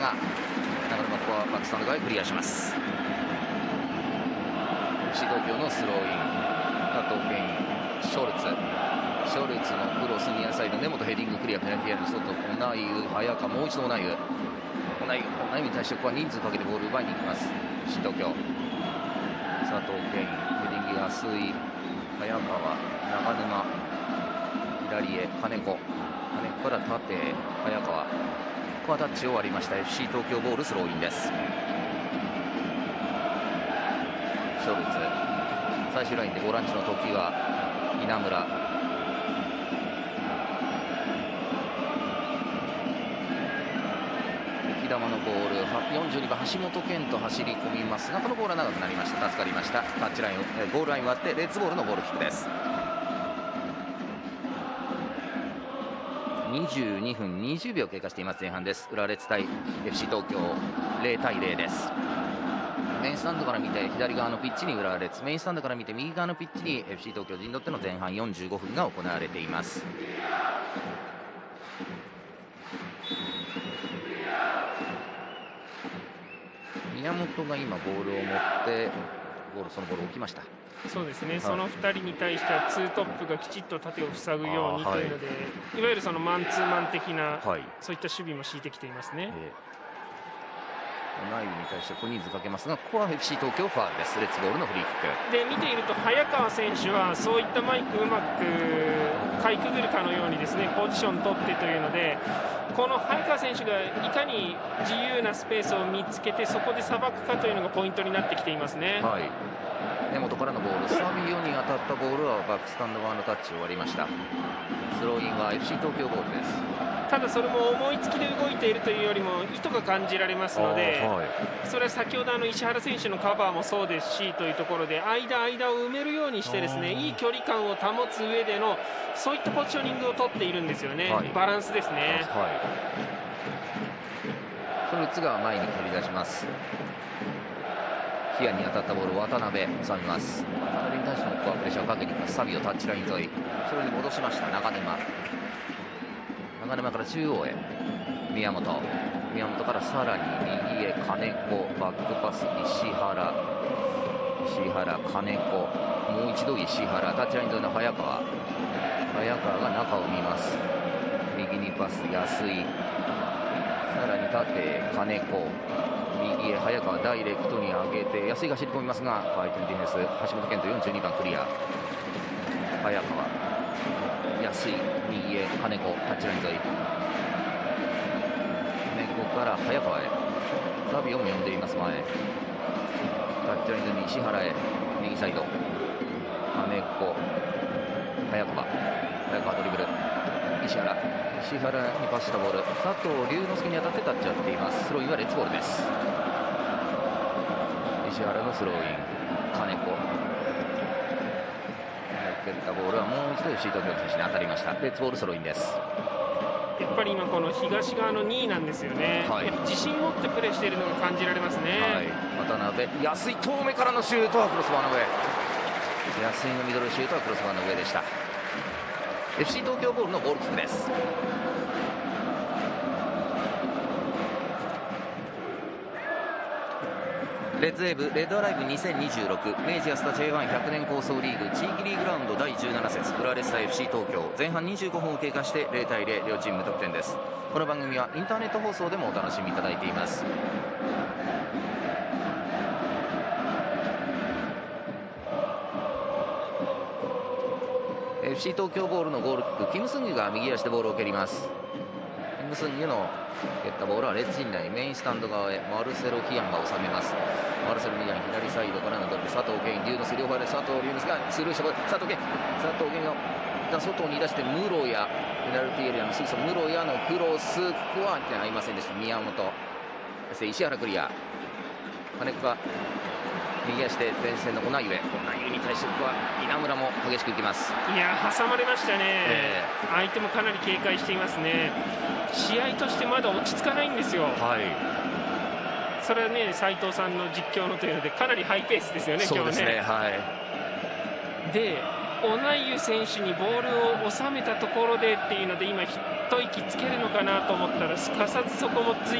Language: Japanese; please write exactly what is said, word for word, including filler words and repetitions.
が、中沼、ここはバックスタンド側へクリアします。エフシー 東京のスローイン、佐藤健、ショルツショルツのクロス、ニアサイド、根本ヘディングクリア、ペナルティーエリアの外、オナイウ、早川、もう一度オナイウ、オナイウオナイウに対してここは人数かけてボール奪いに行きます。 エフシー 東京、佐藤健、ヘディング安井、早川、長沼、左へ金子、金子から縦へ早川、ここはタッチを割りました。 エフシー 東京ボール、スローインです。ショルツ、最終ラインでボランチの時は稲村、浮き球のボール、よんじゅうにばん橋本健と走り込みますが、このボールは長くなりました。助かりました。タッチラインをゴールライン割ってレッツボールのボールキックです。にじゅうにふんにじゅうびょう経過しています。前半です。浦和レッズ対 エフシー 東京、ゼロたいゼロです。メインスタンドから見て左側のピッチに浦和レッズ、メインスタンドから見て右側のピッチに エフシー 東京陣取っての前半よんじゅうごふんが行われています。宮本が今ボールを持ってボールそのボール置きました。 そうですね、 はい、 そのふたりに対してはツートップがきちっと縦を塞ぐようにというので、はい、いわゆるそのマンツーマン的な、はい、そういった守備も敷いてきていますね。えーオナイウに対して小人数かけますが、ここは エフシー 東京ファウルです。レッツボールのフリーキックで見ていると、早川選手はそういったマイクうまくかいくぐるかのようにですね、ポジション取ってというので、この早川選手がいかに自由なスペースを見つけてそこでさばくかというのがポイントになってきていますね。はい、根本からのボール、サビオに当たったボールはバックスタンド側のタッチを割りました。スローインは エフシー 東京ボールです。ただそれも思いつきで動いているというよりも意図が感じられますので、はい、それは先ほどあの石原選手のカバーもそうですしというところで、間間を埋めるようにしてですね、いい距離感を保つ上でのそういったポジショニングを取っているんですよね。はい、バランスですね。はい、ショルツが前に蹴り出します。ヒアに当たったボールを渡辺収めます。渡辺に対してもここはプレッシャーをかけていきます。サビオタッチライン沿い、それに戻しました長沼。長沼から中央へ宮本、宮本からさらに右へ金子、バックパス石原、石原金子、もう一度石原、タッチライン沿いの早川、早川が中を見ます。右にパス安井、さらに縦へ金子、右へ早川ダイレクトに上げて安井が走り込みますが、相手のディフェンス橋本健人よんじゅうにばんクリア。早川、安井、右へ金子、タッチライン沿い、金子から早川へ、サビオも呼んでいます。前タッチライン沿いに石原へ、右サイド金子、早川、早川ドリブル、石原、石原にパスしたボール、佐藤龍之介に当たってタッチを当てています。スローインはレッツボールです。石原のスローイン、金子、蹴ったボールはもう一度 エフシー 東京の選手に当たりました。レッツボールスローインです。やっぱり今この東側のにいなんですよね。はい、自信持ってプレーしているのが感じられますね。はい、渡辺、安井遠目からのシュートはクロスバーの上、安井のミドルシュートはクロスバーの上でした。 エフシー 東京ボールのゴールキックです。レッズウェーブレッドアライブにせんにじゅうろく明治安田 ジェイワンひゃく 年構想リーグ地域リーグラウンドだいじゅうなな節浦和レッズ対 エフシー 東京、前半にじゅうごふんを経過してゼロたいゼロ、両チーム無得点です。この番組はインターネット放送でもお楽しみいただいています。エフシー 東京ボールのゴールキック、キム・スンギュが右足でボールを蹴ります。キム・スンギュの蹴ったボールはレッズ陣内メインスタンド側へマルセロ・ヒアンが収めます。マルセロ・ヒアン左サイドからのドリブル、佐藤健、龍之介両方で佐藤龍之介がスルーしたボール、佐藤健、佐藤健が外に出して室谷、ペナルティーエリアのすぐそば室谷のクロス、ここは合いませんでした。宮本、そして石原クリア、金子が右足で前線のオナイウェ、オナイウェに対してここは稲村も激しくいきます。いや挟まれましたね、えー、相手もかなり警戒していますね。試合としてまだ落ち着かないんですよ。はい、それはね斉藤さんの実況のというのでかなりハイペースですよね。そうですね、今日ね、はい、でオナイウ選手にボールを収めたところでっていうので今一息つけるのかなと思ったらすかさずそこもつい